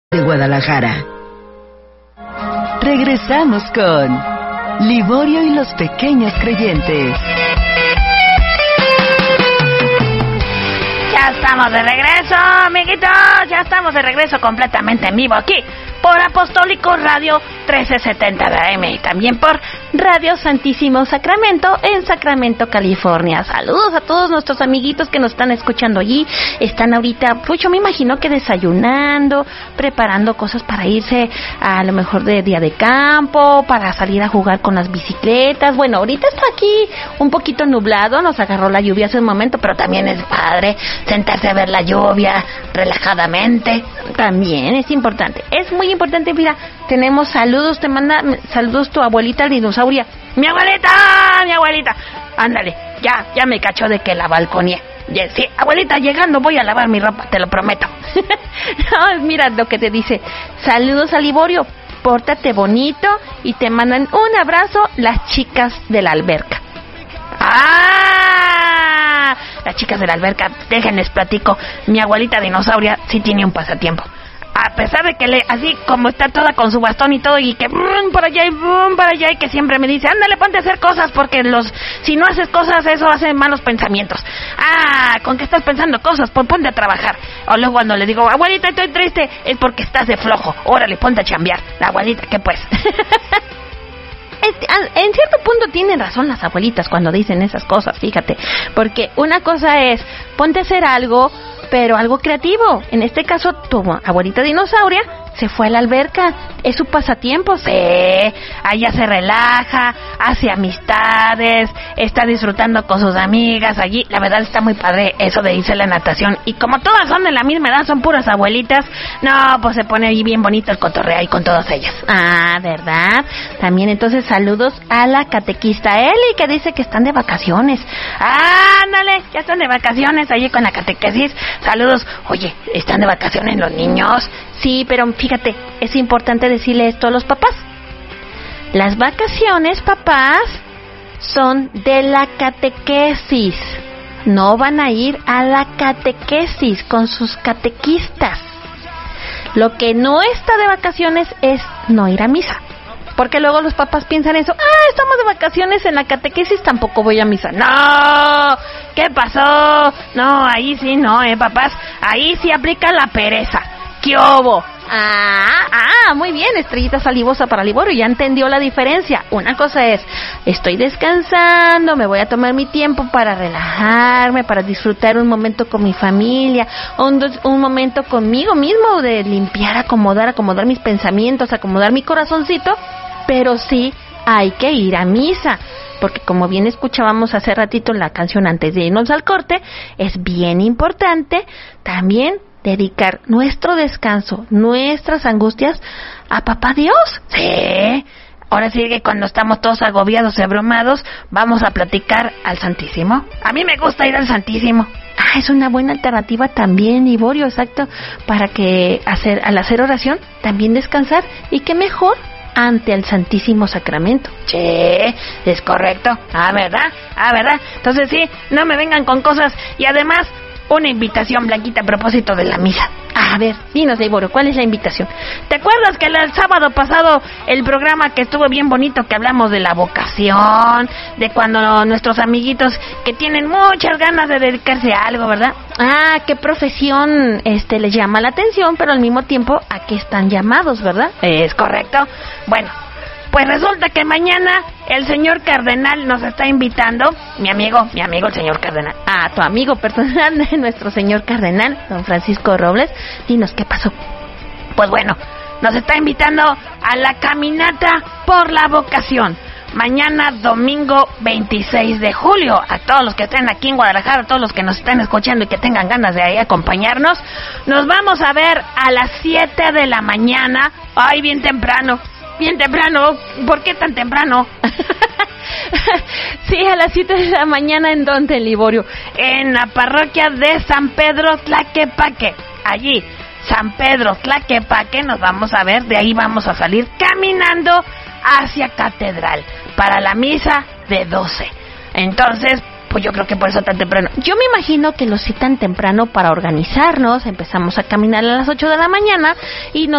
de Guadalajara. Regresamos con Liborio y los Pequeños Creyentes. Ya estamos de regreso, amiguitos. Ya estamos de regreso completamente en vivo aquí por Apostólico Radio 1370 de AM y también por Radio Santísimo Sacramento en Sacramento, California. Saludos a todos nuestros amiguitos que nos están escuchando allí. Están ahorita, pues yo me imagino que desayunando, preparando cosas para irse a lo mejor de día de campo, para salir a jugar con las bicicletas. Bueno, ahorita está aquí un poquito nublado, nos agarró la lluvia hace un momento, pero también es padre sentarse a ver la lluvia relajadamente. También es importante, es muy importante. Mira, tenemos saludos, te manda saludos tu abuelita dinosauria. ¡Mi abuelita! Ándale, ya me cachó de que la balconeé. Sí, abuelita, llegando voy a lavar mi ropa, te lo prometo. No, mira lo que te dice. Saludos a Liborio, pórtate bonito, y te mandan un abrazo las chicas de la alberca. ¡Ah! Las chicas de la alberca, déjenles platico. Mi abuelita dinosauria sí tiene un pasatiempo. A pesar de que así como está toda con su bastón y todo, y que por allá y para allá, y que siempre me dice, ándale, ponte a hacer cosas, porque si no haces cosas, eso hace malos pensamientos. ¿Con qué estás pensando cosas? Pues ponte a trabajar. O luego cuando le digo, abuelita, estoy triste, es porque estás de flojo. Órale, ponte a chambear. La abuelita, ¿qué pues? En cierto punto tienen razón las abuelitas cuando dicen esas cosas, fíjate. Porque una cosa es, ponte a hacer algo, pero algo creativo. En este caso, tu abuelita dinosauria se fue a la alberca. Es su pasatiempo. Sí, allá se relaja, hace amistades, está disfrutando con sus amigas allí. La verdad está muy padre eso de irse a la natación. Y como todas son de la misma edad, son puras abuelitas, no, pues se pone ahí bien bonito el cotorreo ahí con todas ellas. ¿Verdad? También entonces saludos a la catequista Eli, que dice que están de vacaciones. Ándale, ya están de vacaciones allí con la catequesis. Saludos. Oye, ¿están de vacaciones los niños? Sí, pero fíjate, es importante decirle esto a los papás. Las vacaciones, papás, son de la catequesis. No van a ir a la catequesis con sus catequistas. Lo que no está de vacaciones es no ir a misa. Porque luego los papás piensan eso. Estamos de vacaciones en la catequesis, tampoco voy a misa. ¡No! ¿Qué pasó? No, ahí sí no, papás. Ahí sí aplica la pereza. ¿Qué hubo? Muy bien, estrellita salivosa para Liborio, ya entendió la diferencia. Una cosa es, estoy descansando, me voy a tomar mi tiempo para relajarme, para disfrutar un momento con mi familia, un momento conmigo mismo, de limpiar, acomodar mis pensamientos, acomodar mi corazoncito, pero sí hay que ir a misa. Porque como bien escuchábamos hace ratito en la canción antes de irnos al corte, es bien importante también dedicar nuestro descanso, nuestras angustias a Papá Dios. Sí, ahora sí que cuando estamos todos agobiados y abrumados, vamos a platicar al Santísimo. A mí me gusta ir al Santísimo. Es una buena alternativa también, Liborio, exacto, para que al hacer oración, también descansar, y qué mejor ante el Santísimo Sacramento. Sí, es correcto. ¿Verdad? Entonces sí, no me vengan con cosas. Y además, una invitación, Blanquita, a propósito de la misa. A ver, dinos, Liborio, ¿cuál es la invitación? ¿Te acuerdas que el sábado pasado el programa que estuvo bien bonito, que hablamos de la vocación, de cuando nuestros amiguitos que tienen muchas ganas de dedicarse a algo, ¿verdad? ¿Qué profesión les llama la atención, pero al mismo tiempo a qué están llamados, ¿verdad? Es correcto. Bueno, pues resulta que mañana el señor cardenal nos está invitando, mi amigo el señor cardenal, tu amigo personal de nuestro señor cardenal, don Francisco Robles. Dinos, ¿qué pasó? Pues bueno, nos está invitando a la caminata por la vocación. Mañana domingo 26 de julio, a todos los que estén aquí en Guadalajara, a todos los que nos estén escuchando y que tengan ganas de ahí acompañarnos, nos vamos a ver a las 7 de la mañana, bien temprano. ¿Por qué tan temprano? Sí, a las 7 de la mañana. ¿En dónde, Liborio? En la parroquia de San Pedro Tlaquepaque. Allí, San Pedro Tlaquepaque, nos vamos a ver. De ahí vamos a salir caminando hacia Catedral para la misa de 12. Entonces, pues yo creo que por eso tan temprano. Yo me imagino que lo citan temprano para organizarnos. Empezamos a caminar a las 8 de la mañana y nos